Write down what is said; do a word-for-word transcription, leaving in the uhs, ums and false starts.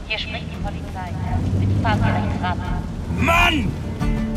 Hier spricht die Polizei. Bitte fahren Sie rechts ran. Mann!